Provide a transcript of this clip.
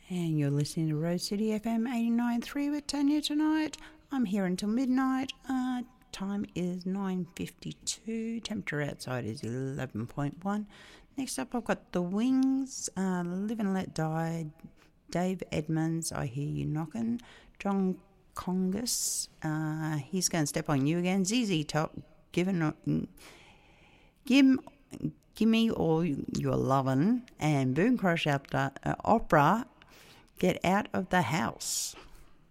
And you're listening to Rose City FM 89.3 with Tanya tonight. I'm here until midnight. Time is 9:52. Temperature outside is 11.1. Next up, I've got The Wings, Live and Let Die, Dave Edmunds, I Hear You Knockin', John Congus, He's Gonna Step on You Again, ZZ Top, Gimme All Your Lovin', and Boom Crush Opera, Get Out of the House.